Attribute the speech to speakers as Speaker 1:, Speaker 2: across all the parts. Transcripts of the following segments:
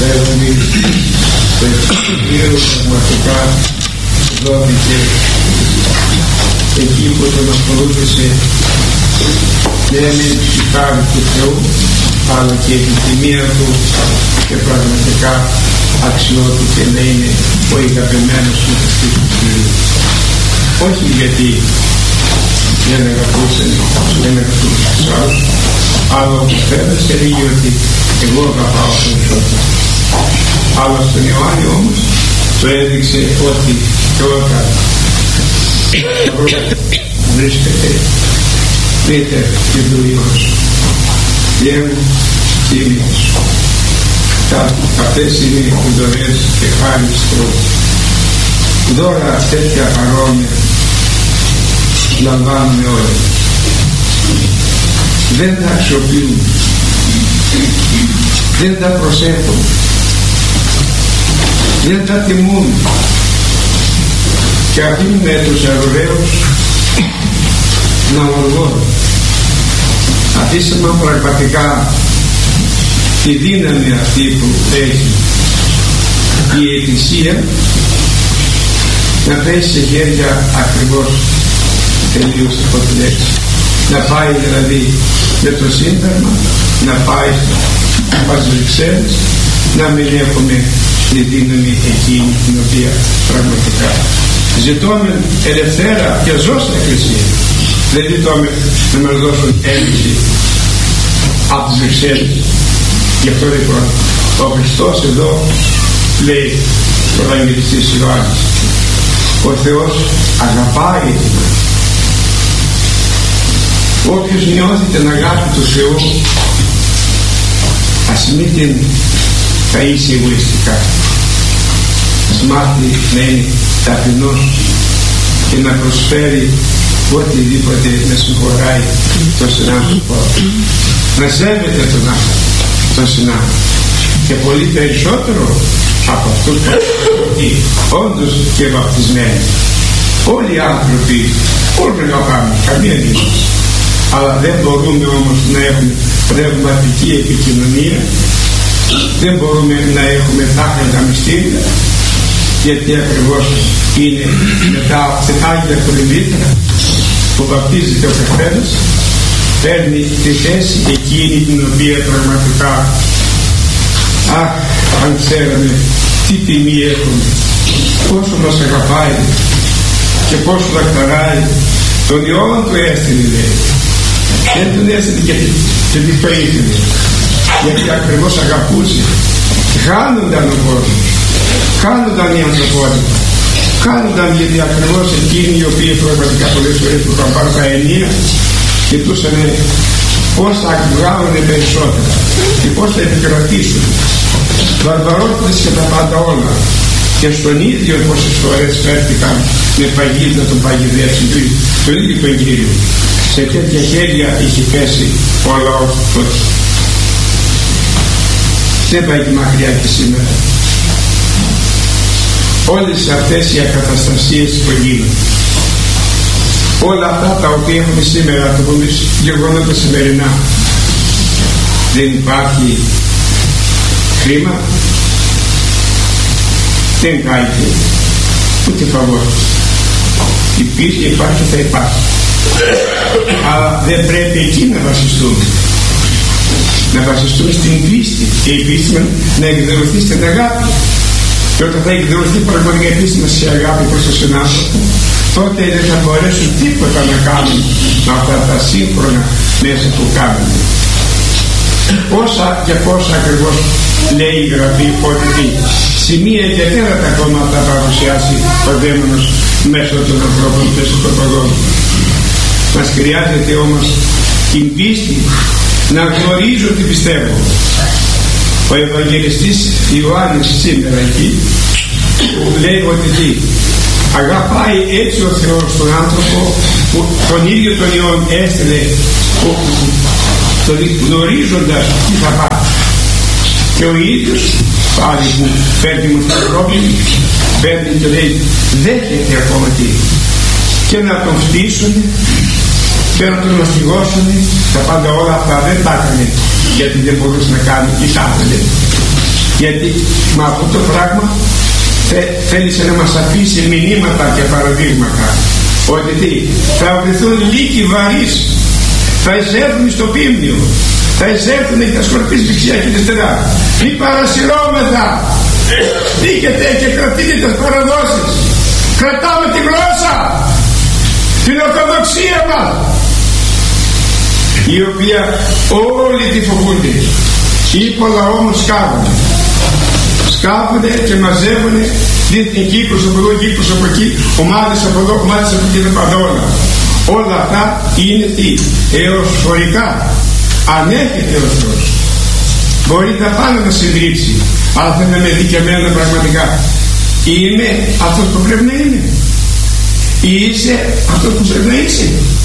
Speaker 1: Παίρνει το Ευαγγέλιο πραγματικά δόθηκε εκεί που τον ακολούθησε και με τη χάρη του Θεού, αλλά και η τιμία του, και πραγματικά αξιότηκε να είναι ο αγαπημένος του Κυρίου. Όχι γιατί δεν αγαπούσε τους άλλους, αλλά ο καθένας έλεγε ότι εγώ αγαπάω περισσότερο. Αλλά στον Ιωάννη όμως το έδειξε ότι και όταν βρίσκεται Πίτερ και Δουλίος, Διέμου Τίμιος, αυτές είναι οι δωρεές και χάρις του. Δώρα τέτοια παρόμοια λαμβάνουμε όλοι. Δεν τα αξιοποιούν, δεν τα προσέχουν, δεν τα τιμούν και αφήνουμε τους αρρωγαίους να οργώνουν. Αφήσαμε πραγματικά τη δύναμη αυτή που έχει η Εκκλησία να πέσει σε χέρια ακριβώς τελείως από τη λέξη. Να πάει δηλαδή με το Σύνταγμα, να πάει στις Βρυξέλλες, να μην έχουμε τη δύναμη εκείνη την οποία πραγματικά ζητώμε ελευθέρα και ζώσα Εκκλησία. Δεν ζητώμε να μας δώσουν έλλειψη από τις Βρυξέλλες. Γι' αυτό λοιπόν ο Χριστός εδώ λέει ο Ευαγγελιστής Ιωάννης, ο Θεός αγαπάει την αγάπη. Όποιος νιώθει την αγάπη του Θεού, ας μην την ταΐσει εγωιστικά, ας μάθει να είναι ταπεινός και να προσφέρει οτιδήποτε να συγχωράει τον συνάνθρωπο, να σέβεται τον άνθρωπο, τον συνάνθρωπο, και πολύ περισσότερο από αυτούς που είναι όντως και βαπτισμένοι. Όλοι οι άνθρωποι μπορούν να κάνουν καμία δύναμη, αλλά δεν μπορούμε όμως να έχουμε πνευματική επικοινωνία, δεν μπορούμε να έχουμε τάχα μυστήρια, γιατί ακριβώς είναι μετά από την Άγια Κολυμβήτρα που βαπτίζεται ο καθένας, παίρνει τη θέση εκείνη την οποία πραγματικά, αν ξέραμε τι τιμή έχουμε, πόσο μας αγαπάει και πόσο λαχταράει. Τον Υιόν του έστειλε, λέει. Δεν τον έστειλε γιατί το ήθελε, γιατί ακριβώς αγαπούσε. Χάνονταν ο κόσμος, χάνονταν η ανθρωπότητα, χάνονταν γιατί ακριβώς εκείνοι οι οποίοι πραγματικά πολλές φορές που είχαν πάρει τα ενία κοιτούσαν πώς θα βγάλουν περισσότερα και πώς θα επικρατήσουν. Βαρβαρότητες και τα πάντα όλα, και στον ίδιο πόσες φορές φέρθηκαν με παγίδα των παγιδεύσεων τον ίδιο τον Κύριο. Σε τέτοια χέρια είχε πέσει ο λαός τότε. Δεν πάει και μακριά και σήμερα. Όλες αυτές οι ακαταστασίες που γίνονται, όλα αυτά τα οποία έχουμε σήμερα, το πούμε γεγονότα σημερινά, δεν υπάρχει χρήμα, δεν κάηκε ούτε φαβόρ. Υπήρχε, υπάρχει, θα υπάρχει, αλλά δεν πρέπει εκεί να βασιστούμε. Να βασιστούμε στην πίστη, και η πίστη να εκδηλωθεί στην αγάπη. Και όταν θα εκδηλωθεί πραγματικά η πίστη μας σε αγάπη προς τον συνάνθρωπο, τότε δεν θα μπορέσουν τίποτα να κάνουν αυτά τα σύγχρονα μέσα που κάνουν. Πόσα και πόσα ακριβώς λέει η Γραφή ότι σημεία και τέρατα ακόμα θα παρουσιάσει ο δαίμονος μέσω των ανθρώπων και στον παγόβο. Μας χρειάζεται όμως την πίστη να γνωρίζω τι πιστεύω. Ο Ευαγγελιστής Ιωάννης σήμερα εκεί λέει ότι τι αγαπάει έτσι ο Θεός τον άνθρωπο που τον ίδιο τον Υιόν έστειλε γνωρίζοντας τι θα πάει. Και ο ίδιος πάλι που παίρνει μου την Ευρώπη, παίρνει και λέει δέχεται ακόμα τι, και να τον φτύσουν και να τον μαστιγώσουν. Τα πάντα όλα αυτά δεν τα έκανε γιατί δεν μπορούσε να κάνει τι θα ήθελε. Γιατί με αυτό το πράγμα θέλησε να μας αφήσει μηνύματα και παραδείγματα ότι τι, θα βρεθούν λύκοι βαρύς, θα εισέλθουν στο πίμνιο, θα εισέλθουν και θα σκορπίσει δεξιά και αριστερά. Μη παρασυρώμεθα, στήκετε και κρατείτε τις παραδόσεις, κρατάμε τη γλώσσα, την ορθοδοξία μας, η οποία όλοι τη φοβούνται. Είπε ο λαό μου σκάβουνε και μαζεύουνε δίθνη κύκλους από εδώ, κύκλους από εκεί, ομάδες από εδώ, ομάδες από εκεί, δεν πάντα όλα. Όλα αυτά είναι τι, εωσφορικά. Αν έχετε ο Θεός, μπορεί τα πάνω να συντρίψει, αλλά θα είμαι δικαιωμένο πραγματικά. Είμαι αυτός που πρέπει να είμαι. Είσαι αυτός που πρέπει να είσαι.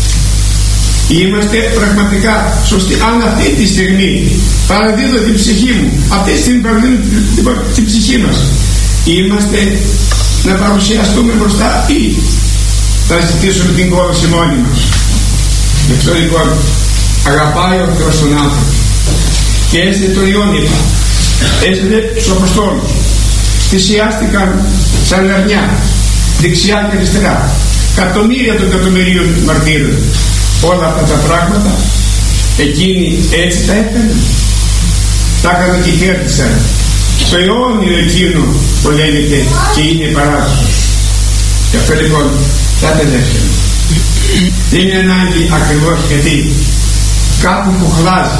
Speaker 1: Είμαστε πραγματικά σωστοί. Αν αυτή τη στιγμή παραδίδω την ψυχή μου, αυτή τη στιγμή παραδίδω την ψυχή μας, είμαστε να παρουσιαστούμε μπροστά ή θα ζητήσουμε την κόρωση μόνοι μας? Γι' αυτό λοιπόν αγαπάει ο Θεός τον άνθρωπο και έστειλε τον Ιόνυπα, έστειλε τους Αποστόλους, θυσιάστηκαν σαν λαρνιά δεξιά και αριστερά, εκατομμύρια των εκατομμυρίων μαρτύρων. Όλα αυτά τα πράγματα εκείνοι έτσι τα έκαναν, τα έκαναν και κέρδισαν στο αιώνιο εκείνο που λέγεται και είναι παράδοσος. Γι' αυτό λοιπόν θα τεδεύχεται. Δεν είναι ανάγκη ακριβώς, γιατί κάπου χουχλάζει,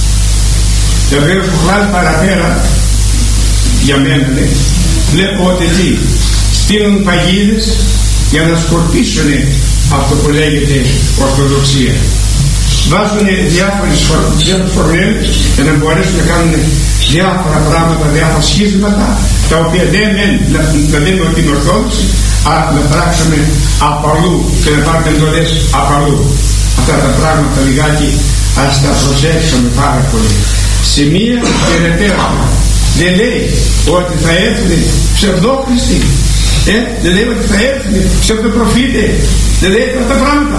Speaker 1: βεβαίως χουχλάζει παραπέρα για μένα, ναι. Βλέπω ότι τι στείλουν παγίδες για να σκορπίσουν αυτό που λέγεται Ορθοδοξία. Βάζουν διάφορες φορμέλες για να μπορέσουν να κάνουν διάφορα πράγματα, διάφορα σχίσματα, τα οποία δεν λέμε ότι είναι Ορθόδοξη, αλλά να πράξουμε από αλλού και να πάρουμε εντολές από αλλού. Αυτά τα πράγματα λιγάκι ας τα προσέξουμε πάρα πολύ. Σε μία περαιτέρω δεν λέει ότι θα έρθουν ψευδόχριστοι, δεν λέει ότι θα έρθουν ψευδοπροφήτες, δεν λέει αυτά τα πράγματα.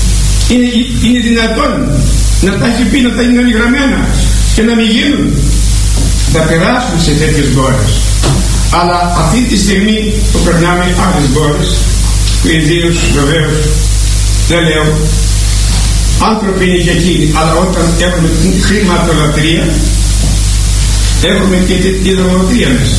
Speaker 1: Είναι δυνατόν να τα έχει πει, να τα είναι γραμμένα και να μην γίνουν? Θα περάσουμε σε τέτοιες μπόρες, αλλά αυτή τη στιγμή που περνάμε άλλες μπόρες, που ιδίως βεβαίως δεν λέω άνθρωποι είναι και εκείνοι, αλλά όταν έχουμε την χρηματολατρία έχουμε και την ιδωλολατρία μέσα,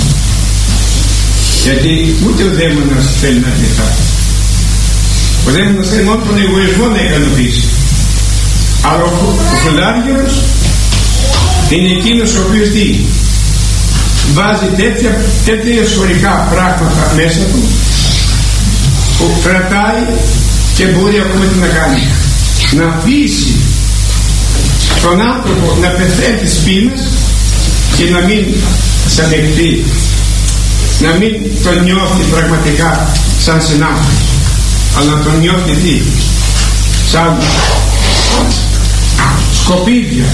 Speaker 1: γιατί ούτε ο δαίμονας θέλει να κληθά. Ο δαίμονας θέλει μόνο τον εγωισμό να ικανοποιήσει, αλλά ο φουλάργυρος είναι εκείνος ο οποίος τι βάζει τέτοια εσωτερικά πράγματα μέσα του που κρατάει και μπορεί ακόμα τι να κάνει, να αφήσει τον άνθρωπο να πεθαίνει τις πείνες και να μην σαν δεκτεί, να μην τον νιώθει πραγματικά σαν συνάνθρωπος, αλλά να τον νιώθει τι, σαν σκοπίδια.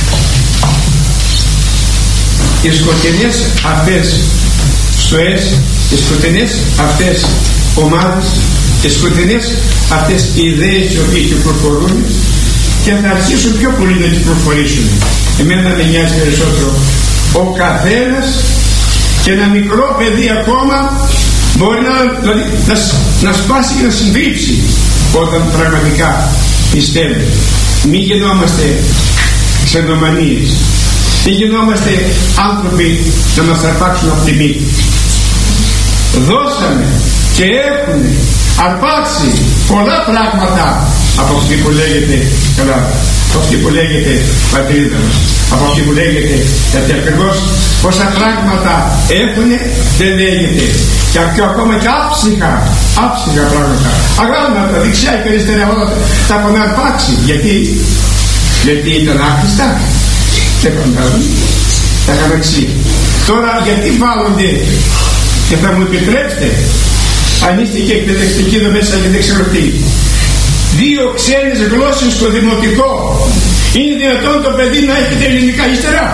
Speaker 1: Οι σκοτεινές αυτές στοές, οι σκοτεινές αυτές ομάδες, οι σκοτεινές αυτές οι ιδέες οι οποίες κυκλοφορούν και θα αρχίσουν πιο πολύ να κυκλοφορήσουν. Εμένα με νοιάζει περισσότερο ο καθένας και ένα μικρό παιδί ακόμα μπορεί να σπάσει και να συντρίψει όταν πραγματικά πιστεύει. Μην γινόμαστε ξενομανίες, μην γινόμαστε άνθρωποι να μας αρπάξουν από τη μύτη. Δώσαμε και έχουν αρπάξει πολλά πράγματα από αυτή που λέγεται καλά, από αυτή που λέγεται πατρίδα μας, από αυτή που λέγεται, γιατί ακριβώς πόσα πράγματα έχουν δεν λέγεται, και ακόμα και άψυχα πράγματα, αγάλματα δεξιά και αριστερά, όλα τα έχουν αρπάξει. Γιατί ήταν άχρηστα, δεν φαντάζομαι, τα είχαν αξία. Τώρα γιατί βάλλονται, και θα μου επιτρέψετε, αν είστε και εκπαιδευτικοί εδώ μέσα και δεν ξέρω τι, 2 ξένες γλώσσες στο δημοτικό, είναι δυνατόν το παιδί να έχετε ελληνικά ύστερα?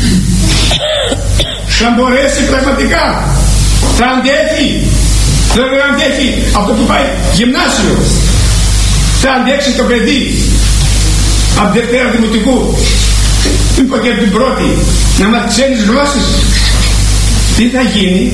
Speaker 1: Θα μπορέσει πραγματικά, θα αντέχει, δεν αντέχει αυτό που πάει γυμνάσιο, θα αντέξει το παιδί από Δευτέρα δημοτικού, είπα και από την πρώτη, να μάθει ξένες γλώσσες? τι θα γίνει?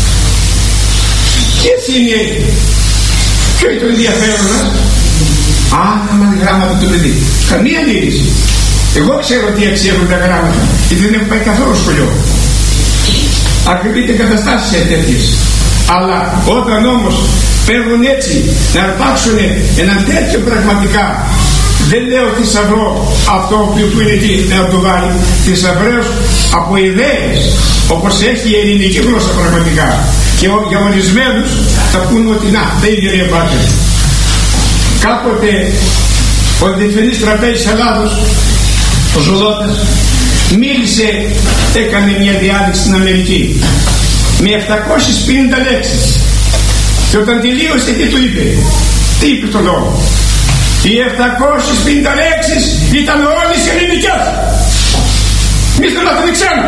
Speaker 1: Ποιο είναι το ενδιαφέρον μας? Να μάθει γράμματα το παιδί. Καμία αντίρρηση. Εγώ ξέρω τι αξία έχουν τα γράμματα, γιατί δεν έχω πάει καθόλου σχολείο. Ακριβείται καταστάσεις τέτοιες. Αλλά όταν όμως παίρνουν έτσι να αρπάξουν έναν τέτοιο πραγματικά, δεν λέω θησαυρό αυτό που είναι εκεί να το βάλει, θησαυρός από ιδέες, όπως έχει η ελληνική γλώσσα πραγματικά. Και για ορισμένους θα πούνε ότι να, δεν είναι πάτε. Κάποτε ο διευθυντής τραπέζης Ελλάδος, ο Ζολώτας, μίλησε, έκανε μια διάλεξη στην Αμερική με 750 λέξεις, και όταν τελείωσε τι του είπε? Τι είπε το λόγο? Οι 750 λέξεις ήταν όλες οι ελληνικές. Εμείς δεν μάθαμε ξένα.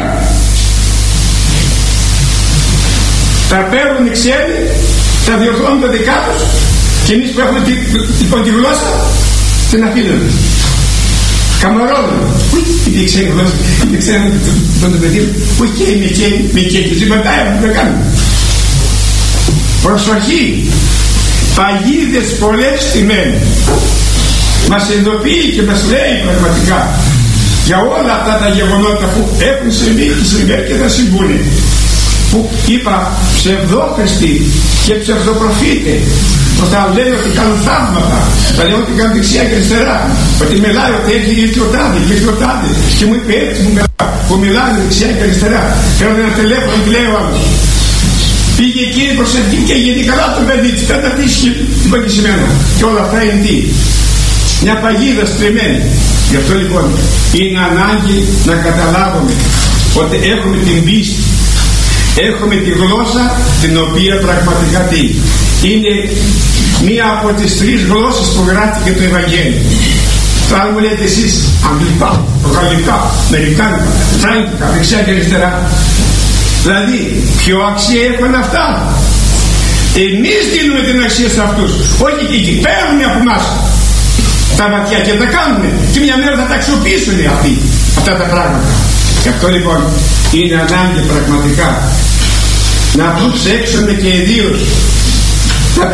Speaker 1: Τα παίρνουν οι ξένοι, τα διορθώνουν τα δικά τους, και εμείς που έχουμε τη γλώσσα την αφήνουμε. Καμαρώνουν. Είναι η ξένη γλώσσα, είναι ξένο το παιδί μου. Όχι και με καίει, και ζηματάει αυτό που κάνουμε. Προσοχή, παγίδες πολλές στημένες. Μας ειδοποιεί και μας λέει πραγματικά για όλα αυτά τα γεγονότα που έχουν συμβεί και θα συμβούν. Που είπα, ψευδόχριστοι και ψευδοπροφήτες, που θα λένε ότι κάνουν θαύματα, θα λένε ότι κάνουν δεξιά και αριστερά, ότι μιλάει ότι έχει ηλικιωτάδη και μου είπε έτσι που μιλάει δεξιά και αριστερά. Παίρνω ένα τηλέφωνο και λέει ο άλλος, πήγε εκεί προσευχή και γίνει καλά το παιδί της, καταρτήσει παγισμένο. Και όλα αυτά είναι τι? Μια παγίδα στριμμένη. Γι' αυτό λοιπόν είναι ανάγκη να καταλάβουμε ότι έχουμε την πίστη, έχουμε τη γλώσσα την οποία πραγματικά τι? Είναι μία από τις 3 γλώσσες που γράφτηκε το Ευαγγέλιο. Θα μου λέτε εσείς αγγλικά, γαλλικά, αμερικάνικα, φράγκικα, δεξιά και αριστερά. Δηλαδή, ποιο αξία έχουν αυτά? Εμείς δίνουμε την αξία σε αυτούς, όχι εκεί. Παίρνουν από εμάς τα ματιά και τα κάνουν, και μια μέρα θα τα αξιοποιήσουν αυτά τα πράγματα. Γι' αυτό λοιπόν είναι ανάγκη πραγματικά να προσέξουμε και ιδίως τα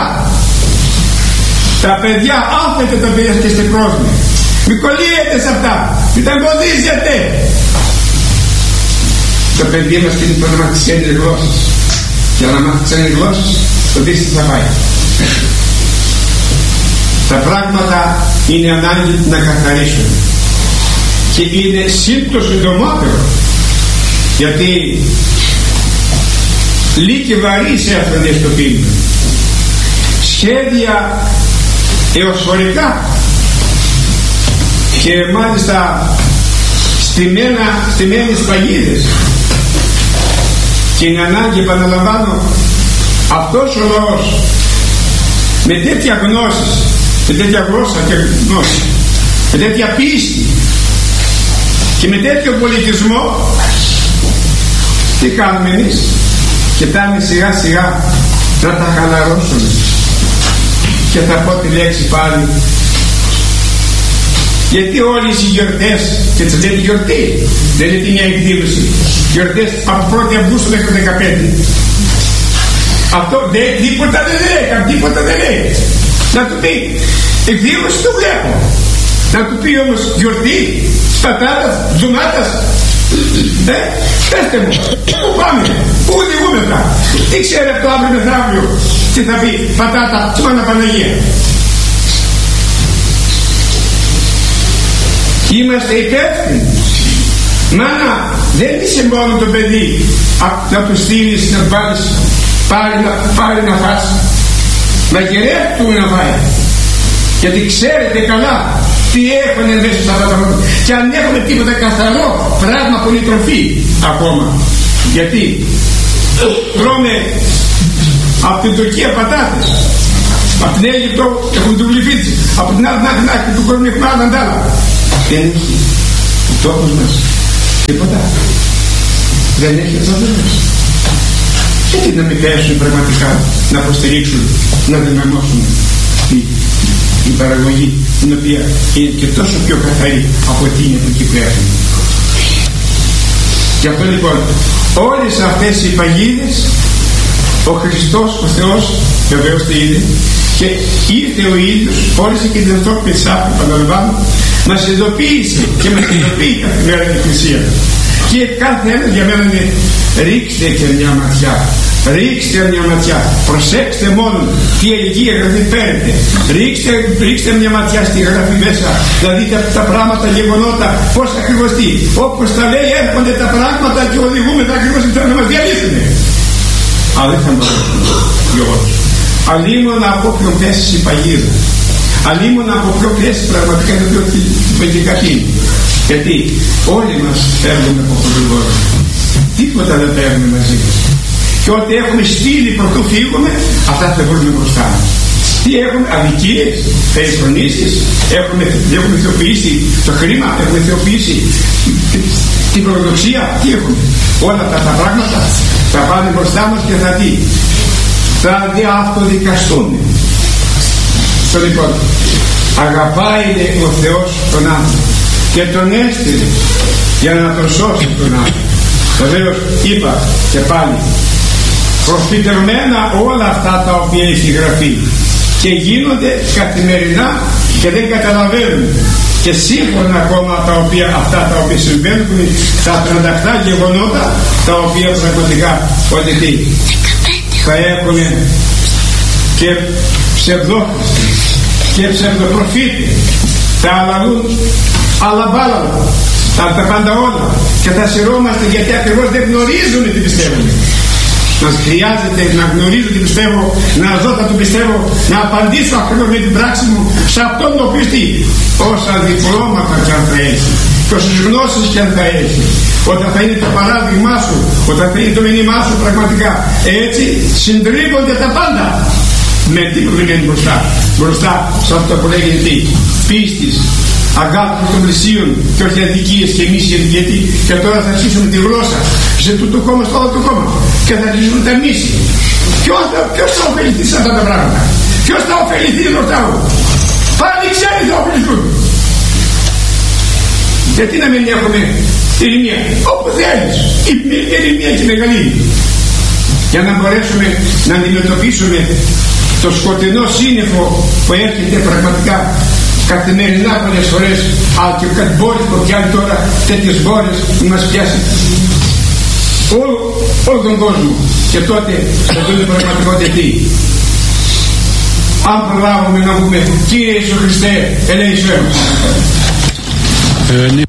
Speaker 1: παιδιά, άφετε τα παιδιά και στην κόσμο. Μη κολλείετε σε αυτά, μη τα εμποδίζετε. Το παιδί μας είναι το να μάθει ξένες γλώσσες. Για να μάθει ξένες γλώσσες, το τι θα πάει. Τα πράγματα είναι ανάγκη να καθαρίσουν, και είναι σύντο συντομότερο, γιατί λύκει βαρύς έφερνε στο πίνο. Σχέδια εωσφορικά και μάλιστα στημένες παγίδες, και είναι ανάγκη, επαναλαμβάνω, αυτός ο λαός με τέτοια γνώση, με τέτοια γλώσσα και γνώση, με τέτοια πίστη και με τέτοιο πολιτισμό, τι κάνουμε εμείς? Κοιτάμε σιγά σιγά να τα χαλαρώσουμε. Και θα πω τη λέξη πάλι, γιατί όλες οι γιορτές, και τις λένε γιορτή, δεν είναι μια εκδήλωση, γιορτές από 1η Αυγούστου μέχρι 15, αυτό τίποτα δεν λέει. Να του πει εκδήλωση, το βλέπω. Να του πει όμως γιορτή, πατάτας, τζουνάτας, πέστε μου, πού πάμε, πού οδηγούμεθα? Τι ξέρει αυτό αύριο μεθαύριο? Τι θα πει πατάτα, τσουμάνα Παναγία? Είμαστε υπεύθυνοι. Μάνα, δεν είσαι μόνο το παιδί να του στείλεις, να βάλεις, πάρει να φας. Μαγειρεύτου να πάει. Γιατί ξέρετε καλά τι έχουν μέσα σε αυτά τα πράγματα. Και αν έχουμε τίποτα καθαρό πράγμα που είναι τροφή ακόμα. Γιατί τρώμε από την Τουρκία πατάτες, από την Αίγυπτο έχουν του γλυφίτσι, από την άλλη άκρη του κόσμου έχουμε άλλα αντάλλα. Δεν έχει ο τόπος μας τίποτα. Δεν έχει ο τόπος μας. Γιατί να μην πέσουν πραγματικά να υποστηρίξουν, να δυναμώσουν η παραγωγή, την οποία είναι και τόσο πιο καθαρή από ό,τι είναι από εκεί που έρχεται. Γι' αυτό λοιπόν όλες αυτές οι παγίδες ο Χριστός, ο Θεός βεβαίως τι είναι, και ήρθε ο ίδιος, φόρησε και την ανθρώπινη σάπη, επαναλαμβάνω, μας ειδοποίησε και μας ειδοποιεί κάθε μέρα την Εκκλησία. Και κάθε ένα για μένα είναι ρίξτε και μια ματιά. Ρίξτε μια ματιά. Προσέξτε μόνο τι ελληνική γραφή παίρνετε. Ρίξτε μια ματιά στη γραφή μέσα. Να δείτε τα πράγματα, γεγονότα, πώς ακριβώς τι. Όπως τα λέει, έρχονται τα πράγματα και οδηγούμε τα ακριβώς τι θέλουν να μας διαλύσουν. Αλλά δεν θα μπορέσουν. Αλλήμον από όποιον πέσει η παγίδα. Αλλήμον από όποιον πέσει πραγματικά το οποίο παιδικά είναι. Γιατί όλοι μας παίρνουμε από χωριγόρο. Τίποτα δεν παίρνουμε μαζί μας. Και ό,τι έχουμε στείλει πρωτού φύγουμε, αυτά θα βρούμε μπροστά μας. Τι έχουμε, αδικίες, περιφρονήσεις, έχουμε θεοποιήσει το χρήμα, έχουμε θεοποιήσει την προδοξία, τι έχουμε. Όλα αυτά τα πράγματα θα πάνε μπροστά μας και θα τι. Θα αυτοδικαστούν. Το λοιπόν, αγαπάει ο Θεός τον άνθρωπο και τον έστειλε για να τον σώσει τον άνθρωπο. Βεβαίως είπα και πάλι, προφητευμένα όλα αυτά τα οποία έχει γραφεί και γίνονται καθημερινά και δεν καταλαβαίνουν, και σύμφωνα ακόμα αυτά τα οποία συμβαίνουν, τα 38 γεγονότα τα οποία πραγματικά ότι τι θα έχουν και ψευδόχριστοι και ψευδοπροφήτες, θα αλλαγούν αλαμπάλαλα, τα πάντα όλα, και θα σειρώμαστε γιατί ακριβώς δεν γνωρίζουν τι πιστεύουν. Μας χρειάζεται να γνωρίζω τι πιστεύω, να δω τα του πιστεύω, να απαντήσω ακριβώς με την πράξη μου σε αυτόν ο οποίος τι, όσα διπλώματα κι αν θα έχει, και όσες γνώσεις κι αν θα έχει, όταν θα είναι το παράδειγμά σου, όταν θα είναι το μήνυμά σου πραγματικά, έτσι συντρίβονται τα πάντα. Με τι προβλημένη μπροστά σε αυτό που λέγεται τι, πίστης, αγάπη των πλησίων και όχι αδικίες και μίση, γιατί και τώρα θα αρχίσουμε τη γλώσσα σε τούτο κόμμα στο άλλο το κόμμα και θα αρχίσουμε τα μίση. Ποιος θα ωφεληθεί σε αυτά τα πράγματα, ποιος θα ωφεληθεί μπροστά μου, πάλι ξέρει θα ωφεληθούν. Γιατί να μην έχουμε ηρεμία, όπου θέλεις, η ηρεμία και μεγαλύτερη, για να μπορέσουμε να αντιμετωπίσουμε το σκοτεινό σύννεφο που έρχεται πραγματικά καθημερινά πολλές φορές, αλλά και κάτι μπόρες που πιάνει τώρα, τέτοιες μπόρες που μας πιάσει όλο τον κόσμο, και τότε θα δούμε πραγματικότητα τι. Αν προλάβουμε να πούμε Κύριε Ιησού Χριστέ ελέησέ μας.